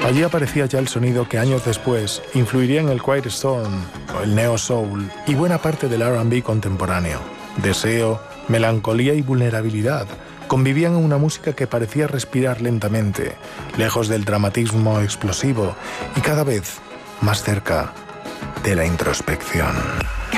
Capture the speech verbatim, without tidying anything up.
Allí aparecía ya el sonido que años después influiría en el Quiet Storm, el Neo Soul y buena parte del R and B contemporáneo. Deseo, melancolía y vulnerabilidad convivían en una música que parecía respirar lentamente, lejos del dramatismo explosivo y cada vez más cerca de la introspección.